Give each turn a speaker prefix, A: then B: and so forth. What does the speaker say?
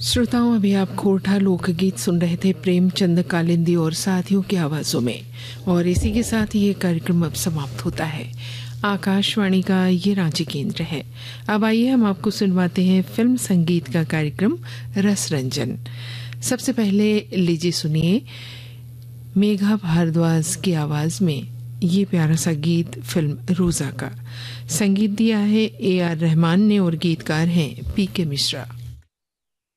A: श्रोताओं, अभी आप खोरठा लोकगीत सुन रहे थे प्रेमचंद कालिंदी और साथियों की आवाजों में। और इसी के साथ ये कार्यक्रम अब समाप्त होता है। आकाशवाणी का ये रांची केंद्र है। अब आइए हम आपको सुनवाते हैं फिल्म संगीत का कार्यक्रम रस रंजन। सबसे पहले लीजिए सुनिए मेघा भारद्वाज की आवाज में ये प्यारा सा गीत फिल्म रोजा का। संगीत दिया है AR रहमान ने और गीतकार हैं PK मिश्रा।